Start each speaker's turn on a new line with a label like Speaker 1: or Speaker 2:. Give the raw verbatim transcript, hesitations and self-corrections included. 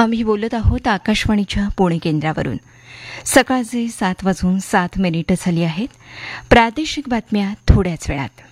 Speaker 1: आम्ही बोलत आहोत आकाशवाणीच्या पुणे केंद्रावरून. सकाळचे सात वाजून सात मिनिटं झाली आहेत. प्रादेशिक बातम्या थोड्याच वेळात.